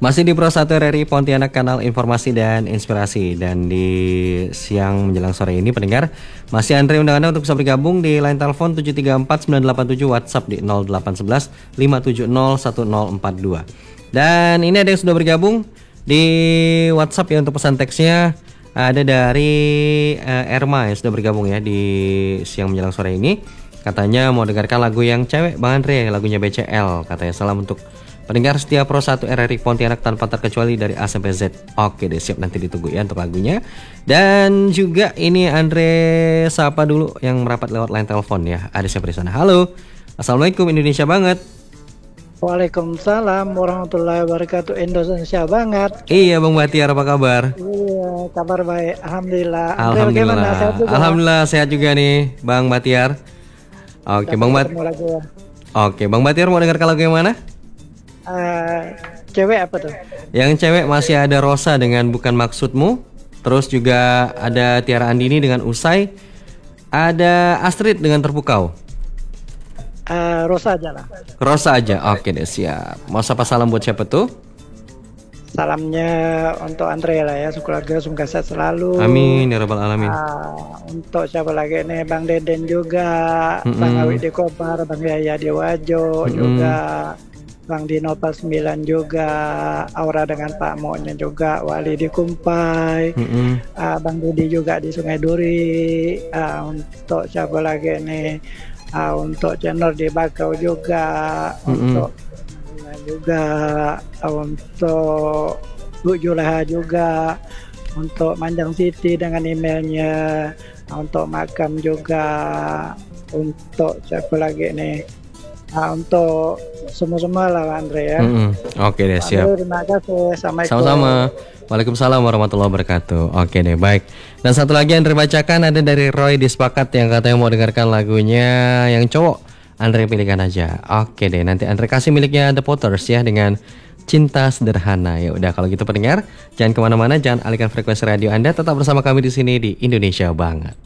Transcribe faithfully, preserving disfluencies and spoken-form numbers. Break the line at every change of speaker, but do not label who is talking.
Masih di Pro satu R R I Pontianak, kanal informasi dan inspirasi. Dan di siang menjelang sore ini pendengar, masih Andre undang Anda untuk bisa bergabung di line telepon tujuh tiga empat sembilan delapan tujuh, WhatsApp di nol delapan satu satu lima tujuh nol satu nol empat dua. Dan ini ada yang sudah bergabung di WhatsApp ya untuk pesan teksnya. Ada dari uh, Erma yang sudah bergabung ya di siang menjelang sore ini. Katanya mau dengarkan lagu yang cewek Bang Andre, lagunya B C L. Katanya salam untuk pendengar setia Pro satu R R I Pontianak tanpa terkecuali dari A sampai Z. Oke deh, siap, nanti ditunggu ya untuk lagunya. Dan juga ini Andre sapa dulu yang merapat lewat line telepon ya. Ada siapa di sana? Halo. Assalamualaikum, Indonesia banget.
Waalaikumsalam warahmatullahi wabarakatuh. Indonesia banget.
Iya Bang Batiar, apa kabar?
Iya, kabar baik. Alhamdulillah.
Alhamdulillah. Sehat Alhamdulillah sehat juga nih Bang Batiar. Oke Bang Bat.
Ya.
Oke Bang Batiar mau dengarkan lagu yang mana?
Uh, cewek apa tuh?
Yang cewek masih ada Rosa dengan Bukan Maksudmu. Terus juga ada Tiara Andini dengan Usai. Ada Astrid dengan Terpukau.
Uh, Rosa aja lah.
Rosa aja, oke deh, siap. Mau sapa salam buat siapa tuh?
Salamnya untuk Andre lah ya, keluarga semoga sehat selalu.
Amin ya rabbal alamin.
Uh, untuk siapa lagi nih, Bang Deden juga, mm-mm. Bang Awi di Kobar, Bang Yaya di Wajo, mm-mm. juga Bang Dino Pas sembilan juga, Aura dengan Pak Mo'nya juga, Wali di Kumpai, mm-hmm. uh, Bang Dudi juga di Sungai Duri, uh, untuk siapa lagi nih, uh, untuk channel di Bakau juga, mm-hmm. untuk juga, uh, untuk Bu Juleha juga, untuk Manjang City dengan emailnya, uh, untuk Makam juga, untuk siapa lagi nih. Nah, untuk semua-semua lah Andre ya.
Mm-hmm. Oke deh, siap.
Terima kasih. Assalamualaikum.
Sama-sama. Waalaikumsalam warahmatullahi wabarakatuh. Oke deh, baik. Dan satu lagi Andre bacakan ada dari Roy di Sepakat yang katanya mau dengarkan lagunya yang cowok. Andre pilihkan aja. Oke deh, nanti Andre kasih miliknya The Potters ya dengan Cinta Sederhana. Ya udah kalau gitu pendengar, jangan kemana-mana, jangan alihkan frekuensi radio Anda, tetap bersama kami di sini di Indonesia Banget.